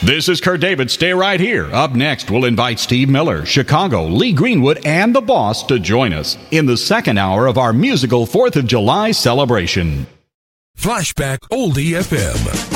This is Kurt David. Stay right here. Up next, we'll invite Steve Miller, Chicago, Lee Greenwood, and The Boss to join us in the second hour of our musical 4th of July celebration. Flashback Oldie FM.